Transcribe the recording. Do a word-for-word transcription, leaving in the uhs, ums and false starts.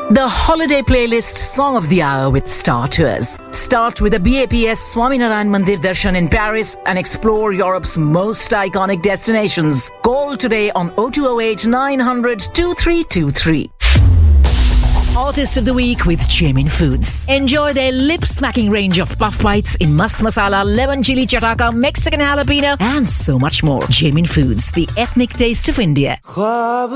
The holiday playlist Song of the Hour with Star Tours. Start with a B A P S Swaminarayan Mandir Darshan in Paris and explore Europe's most iconic destinations. Call today on oh two oh eight, nine hundred, twenty-three twenty-three. Artist of the Week with Jamin Foods. Enjoy their lip-smacking range of puff bites in mast masala, lemon chili chataka, Mexican jalapeno and so much more. Jamin Foods, the ethnic taste of India.